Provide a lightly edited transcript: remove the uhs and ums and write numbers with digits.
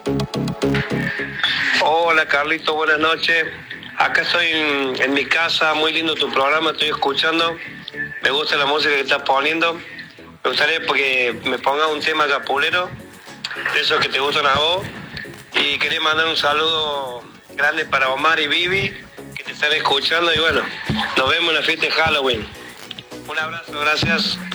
Hola Carlito, buenas noches. Acá estoy en mi casa, muy lindo tu programa, estoy escuchando. Me gusta la música que estás poniendo. Me gustaría que me pongas un tema capulero, de esos que te gustan a vos. Y quería mandar un saludo grande para Omar y Vivi, que te están escuchando. Y bueno, nos vemos en la fiesta de Halloween. Un abrazo, gracias.